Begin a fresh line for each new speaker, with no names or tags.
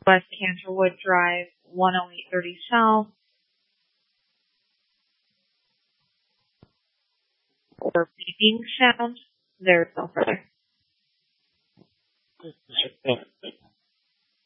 West Canterwood Drive, 10830 South, or beeping sound. There's no further.